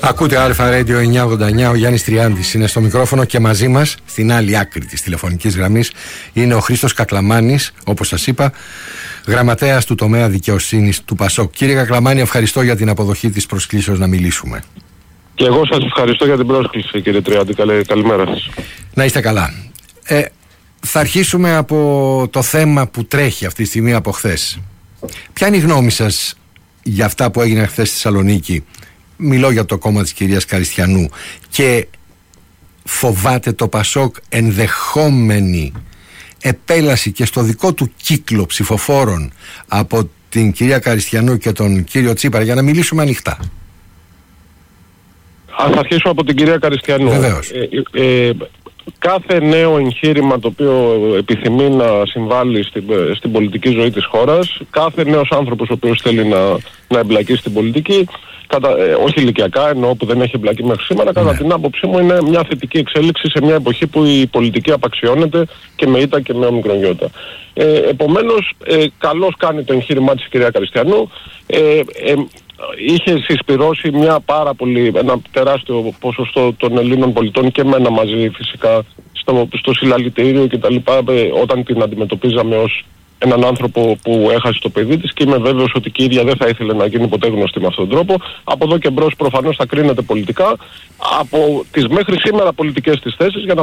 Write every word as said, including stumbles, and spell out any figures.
Ακούτε Αλφα Radio εννιακόσια ογδόντα εννιά. Ο Γιάννης Τριάντης είναι στο μικρόφωνο και μαζί μας, στην άλλη άκρη της τηλεφωνικής γραμμής, είναι ο Χρήστος Κακλαμάνης, όπως σας είπα, γραμματέας του τομέα δικαιοσύνης του ΠΑΣΟΚ. Κύριε Κακλαμάνη, ευχαριστώ για την αποδοχή της προσκλήσεως να μιλήσουμε. Και εγώ σας ευχαριστώ για την πρόσκληση, κύριε Τριάντη. Καλη, καλημέρα σας. Να είστε καλά. Ε, θα αρχίσουμε από το θέμα που τρέχει αυτή τη στιγμή από χθες. Ποια είναι η γνώμη σας για αυτά που έγιναν χθες στη Θεσσαλονίκη? Μιλώ για το κόμμα της κυρίας Καριστιανού. Και φοβάται το ΠΑΣΟΚ ενδεχόμενη επέλαση και στο δικό του κύκλο ψηφοφόρων από την κυρία Καριστιανού και τον κύριο Τσίπρα, για να μιλήσουμε ανοιχτά? Ας αρχίσω από την κυρία Καριστιανού. Βεβαίως. Ε, ε, κάθε νέο εγχείρημα το οποίο επιθυμεί να συμβάλλει στην, στην πολιτική ζωή της χώρας, κάθε νέος άνθρωπος ο οποίος θέλει να, να εμπλακεί στην πολιτική, κατα, ε, όχι ηλικιακά, εννοώ που δεν έχει εμπλακεί μέχρι σήμερα, ναι. Κατά την άποψή μου είναι μια θετική εξέλιξη σε μια εποχή που η πολιτική απαξιώνεται και με ήττα και με ομικρονιώτα. Ε, επομένως, ε, καλώς κάνει το εγχείρημά της η κυρία Καριστιανού. Ε, ε, είχε συσπυρώσει μια πάρα πολύ, ένα τεράστιο ποσοστό των Ελλήνων πολιτών και εμένα μαζί φυσικά στο, στο συλλαλητήριο και τα λοιπά, όταν την αντιμετωπίζαμε ως έναν άνθρωπο που έχασε το παιδί της, και είμαι βέβαιος ότι και η ίδια δεν θα ήθελε να γίνει ποτέ γνωστή με αυτόν τον τρόπο. Από εδώ και μπρος προφανώς θα κρίνεται πολιτικά από τις μέχρι σήμερα πολιτικές της θέσεις για να